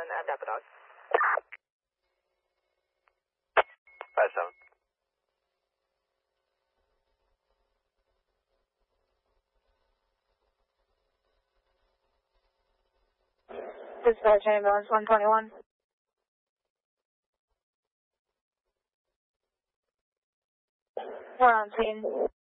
Dapper. 57. Dispatch ambulance 121. We're on scene.